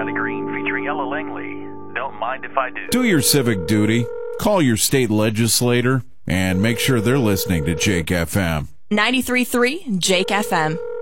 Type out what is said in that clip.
Johnny Green featuring Ella Langley. Don't mind if I do. Do your civic duty. Call your state legislator and make sure they're listening to Jake FM. 93.3 Jake FM.